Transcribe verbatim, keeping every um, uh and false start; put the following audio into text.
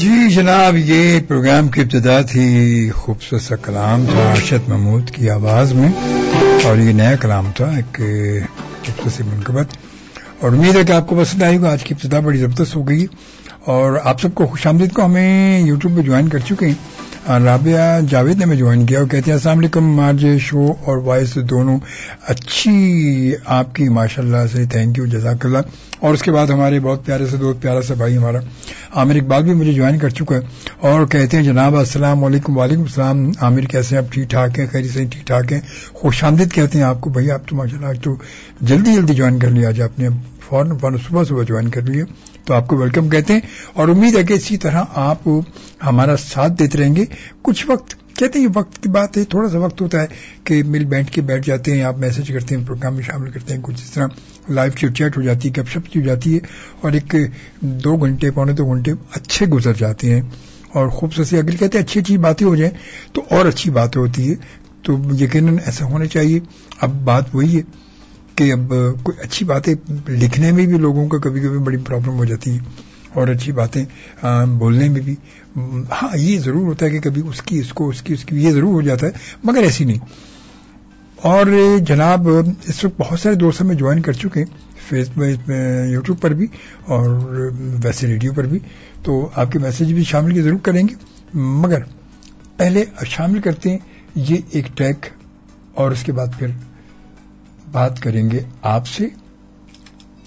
جی جناب، یہ پروگرام کی ابتدا تھی، خوبصورت سا کلام تھا ارشد محمود کی آواز میں، اور یہ نیا کلام تھا، ایک خوبصورت سی منقبت، اور امید ہے کہ آپ کو پسند آئے گا. آج کی ابتدا بڑی زبردست ہو گئی، اور آپ سب کو خوش آمدید کو. ہمیں یوٹیوب پہ جوائن کر چکے ہیں. رابعہ جاوید نے ہمیں جوائن کیا اور کہتے ہیں السلام علیکم، آج شو اور وائس دونوں اچھی آپ کی، ماشاءاللہ سے تھینک یو، جزاک اللہ. اور اس کے بعد ہمارے بہت پیارے سے دوست، پیارا سا بھائی ہمارا عامر اقبال بھی مجھے جوائن کر چکا ہے اور کہتے ہیں جناب السلام علیکم. وعلیکم السلام. عامر کیسے ہیں آپ؟ ٹھیک ٹھاک ہیں؟ خیریت سے ٹھیک ٹھاک ہیں؟ خوش آمدید کہتے ہیں آپ کو. بھائی آپ تو ماشاءاللہ آج تو جلدی جلدی جوائن کر لیا، آج آپ نے فوراً فوراً صبح صبح جوائن کر لیا، تو آپ کو ویلکم کہتے ہیں. اور امید ہے کہ اسی طرح آپ ہمارا ساتھ دیتے رہیں گے. کچھ وقت کہتے ہیں یہ وقت کی بات ہے، تھوڑا سا وقت ہوتا ہے کہ مل بیٹھ کے بیٹھ جاتے ہیں، آپ میسج کرتے ہیں، پروگرام میں شامل کرتے ہیں، کچھ اس طرح لائیو چٹ چیٹ ہو جاتی ہے، گپ شپ ہو جاتی ہے، اور ایک دو گھنٹے پونے دو گھنٹے اچھے گزر جاتے ہیں. اور خوبصورت اگر کہتے ہیں اچھی اچھی باتیں ہو جائیں تو اور اچھی باتیں ہوتی ہے، تو یقیناً ایسا ہونا چاہیے. اب بات وہی ہے کہ اب کوئی اچھی باتیں لکھنے میں بھی لوگوں کا کبھی کبھی بڑی پرابلم ہو جاتی ہے، اور اچھی باتیں بولنے میں بھی. ہاں یہ ضرور ہوتا ہے کہ کبھی اس کی اس کو اس کی اس کی یہ ضرور ہو جاتا ہے، مگر ایسی نہیں. اور جناب اس وقت بہت سارے دوست ہمیں جوائن کر چکے ہیں، فیس بک، یوٹیوب پر بھی اور ویسے ریڈیو پر بھی، تو آپ کے میسج بھی شامل کی ضرور کریں گے. مگر پہلے شامل کرتے ہیں یہ ایک ٹریک، اور اس کے بعد پھر بات کریں گے آپ سے.